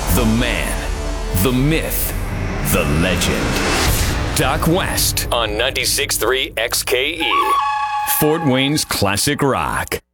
The man, the myth, the legend. Doc West on 96.3 XKE. Fort Wayne's Classic Rock.